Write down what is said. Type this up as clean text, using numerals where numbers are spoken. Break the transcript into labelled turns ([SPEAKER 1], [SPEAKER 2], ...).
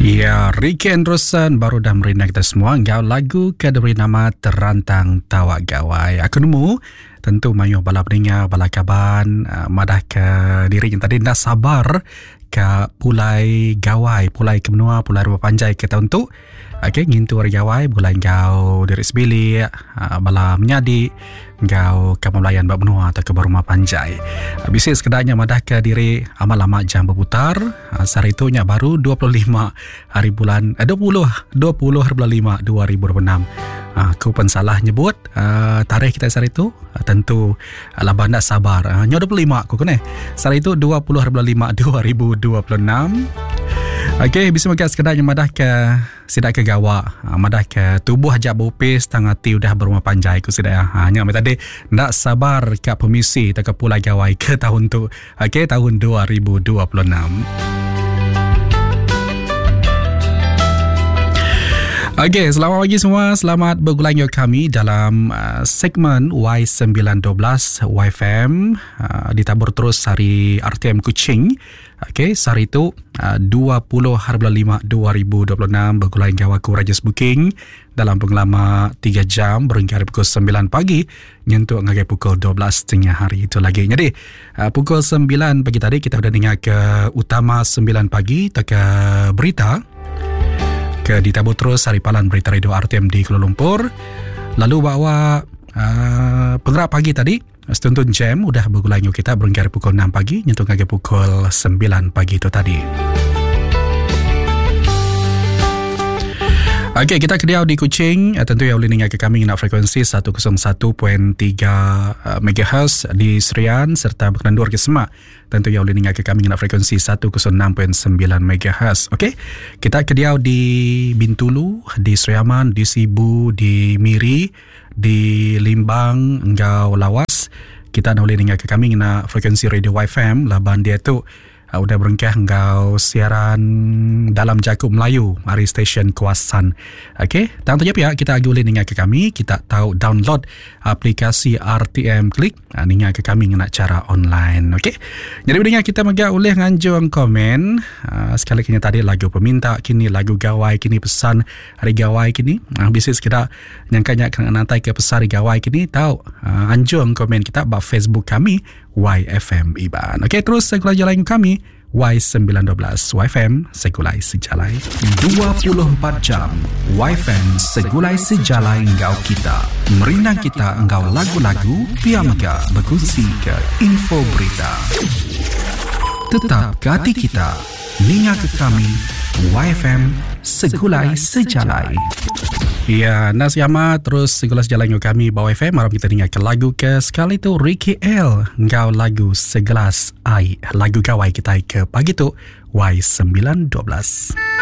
[SPEAKER 1] Ya, Ricky Androsan baru dah merina kita semua. Engkau lagu ke diberi nama Terantang Tawak Gawai. Aku nemu tentu mayuh bala pendengar, bala kaban, madah ke diri yang tadi nak sabar ke pulai gawai, pulai ke menua, pulai rumah panjai kita untuk ngintu hari gawai, bulan engkau diri sebili, bala menyadi, engkau ke pembelayan bab menua atau ke rumah panjai. Bisa sekedarnya madah ke diri amal-amal jam berputar, sehari itunya baru 25 hari bulan, 20 hari bulan 5 2026. Aku pun salah nyebut tarikh kita sehari itu, tentu labah nak sabar. Hanya 25 aku kena. Sehari itu 20 hari bulan 5 2026. Okey, bisa makan sekedarnya madah ke sidak ke gawak, madah ke tubuh hajak berupis, tang hati udah berumah panjai ku sidak. Hanya tadi nak sabar ke pemisi tak ke pulai gawai ke tahun tu. Okey, tahun 2026. Okey, selamat pagi semua. Selamat bergulung kami dalam segmen Y912 YFM ditabur terus hari RTM Kuching. Okey, sehari itu 20 hari bulan 5 2026 bergulung gawaku Rajas Booking dalam pengelama 3 jam berhingga pukul 9 pagi nyentuh ngagai pukul 12 hari itu lagi. Jadi pukul 9 pagi tadi kita sudah dengar ke utama 9 pagi tak ke berita ke ditabur terus hari palan berita radio RTM di Kuala Lumpur. Lalu bawa penggerak pagi tadi setuntun jam udah bergulang kita berhingga pukul 6 pagi nyentuh ngagai pukul 9 pagi itu tadi. Okey, kita kediau di Kuching, tentu yang boleh dengar ke kami nak frekuensi 101.3 MHz di Serian serta berkenaan ke Semak. Tentu yang boleh dengar ke kami nak frekuensi 106.9 MHz. Okey, kita kediau di Bintulu, di Seriaman, di Sibu, di Miri, di Limbang, Engau Lawas. Kita nak boleh dengar ke kami nak frekuensi radio YFM, laban dia tu udah berengkah engkau siaran dalam Jakub Melayu hari stesen Kuasan. Okey, tang tu je pihak kita boleh dengar ke kami, kita tahu download aplikasi RTM Klik, dengar ke kami nak cara online. Okey, jadi dengar kita magak boleh nganjung komen sekali kini tadi lagu peminta, kini lagu gawai, kini pesan hari gawai kini bisa sekedar nyangkanya kena nantai ke pesan hari gawai kini tahu anjung komen kita bab Facebook kami YFM Iban. Okey, terus segala jalan kami Y912 YFM Segulai Sejalai 24 jam YFM Segulai Sejalai engkau kita merina kita engkau lagu-lagu piamaga berkongsi ke info berita tetap ke hati kita ninga ke kami YFM Segulai Sejalai. Ya, nasiama terus segala sejalan dengan kami bawa FM. Malam kita dengarkan lagu ke sekali tu Ricky L. Engkau lagu segelas air. Lagu gawai kita ke pagi tu Y912.